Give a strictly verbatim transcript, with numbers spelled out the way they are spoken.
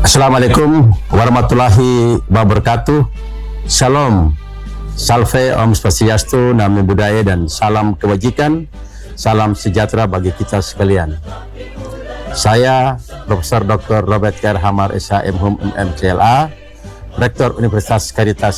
Assalamualaikum warahmatullahi wabarakatuh. Shalom, salve, om swastiastu, namo buddhaya, dan salam kebajikan, salam sejahtera bagi kita sekalian. Saya Profesor Doktor Robert K R Hamar, S H M Hum M M C L A, Rektor Universitas Caritas